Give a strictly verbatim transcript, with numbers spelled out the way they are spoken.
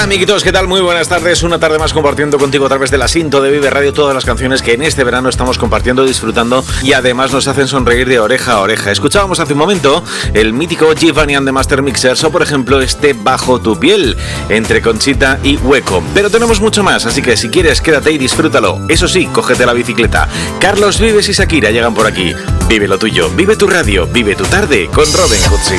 amiguitos, ¿qué tal? Muy buenas tardes, una tarde más compartiendo contigo a través de la Sinto de Vive Radio todas las canciones que en este verano estamos compartiendo, disfrutando y además nos hacen sonreír de oreja a oreja. Escuchábamos hace un momento el mítico Giovanni and the Master Mixers o por ejemplo este Bajo tu piel, entre Conchita y Hueco. Pero tenemos mucho más, así que si quieres quédate y disfrútalo. Eso sí, cógete la bicicleta. Carlos Vives y Shakira llegan por aquí. Vive lo tuyo, vive tu radio, vive tu tarde con Robin Cutsi.